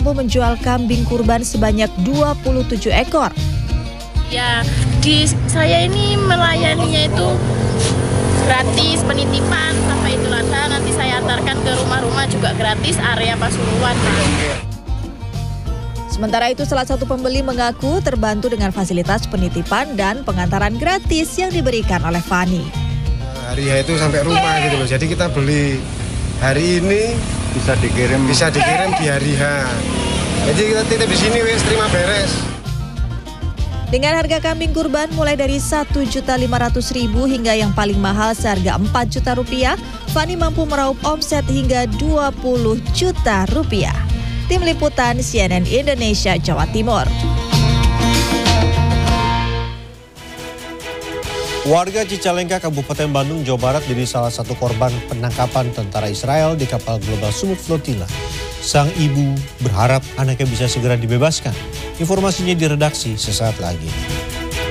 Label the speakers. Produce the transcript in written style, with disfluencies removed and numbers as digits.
Speaker 1: mampu menjual kambing kurban sebanyak 27 ekor.
Speaker 2: Ya, di saya ini melayaninya itu gratis penitipan sampai Idul Adha, nanti saya antarkan ke rumah-rumah juga gratis area Pasuruan.
Speaker 1: Sementara itu salah satu pembeli mengaku terbantu dengan fasilitas penitipan dan pengantaran gratis yang diberikan oleh Fani.
Speaker 3: Hari H itu sampai rumah gitu loh, jadi kita beli hari ini bisa dikirim di hari H. Jadi kita titip di sini wes terima beres.
Speaker 1: Dengan harga kambing kurban mulai dari Rp1.500.000 hingga yang paling mahal seharga Rp4 juta, Fani mampu meraup omset hingga Rp20 juta. Tim Liputan CNN Indonesia, Jawa Timur.
Speaker 4: Warga Cicalengka, Kabupaten Bandung, Jawa Barat jadi salah satu korban penangkapan tentara Israel di kapal Global Sumut Flotilla. Sang ibu berharap anaknya bisa segera dibebaskan. Informasinya di redaksi sesaat lagi.